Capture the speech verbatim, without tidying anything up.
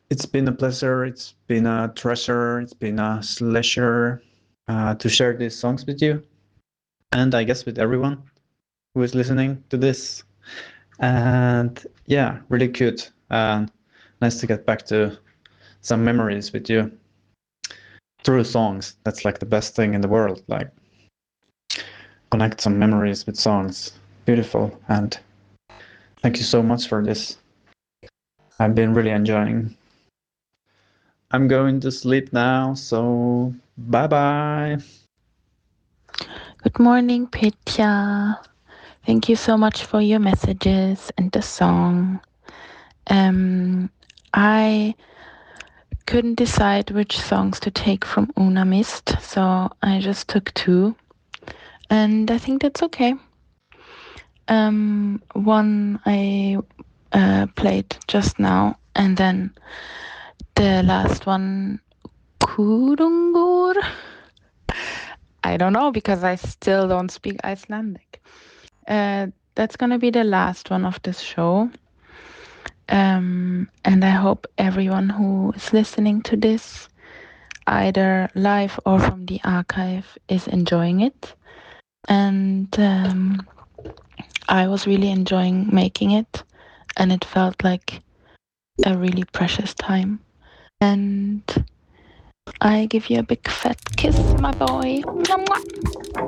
it's been a pleasure. It's been a treasure. It's been a pleasure uh, to share these songs with you, and I guess with everyone who is listening to this. And yeah, really good. And nice to get back to some memories with you through songs. That's like the best thing in the world. Like connect some memories with songs. Beautiful. And thank you so much for this. I've been really enjoying. I'm going to sleep now, so bye bye. Good morning, Petya. Thank you so much for your messages and the song. Um, I couldn't decide which songs to take from Una Mist, so I just took two, and I think that's okay. Um, one I uh, played just now, and then the last one, Kurungur. I don't know because I still don't speak Icelandic. Uh, that's gonna be the last one of this show. Um, and I hope everyone who is listening to this, either live or from the archive, is enjoying it. And um, I was really enjoying making it, and it felt like a really precious time. And I give you a big fat kiss, my boy. Mwah, mwah.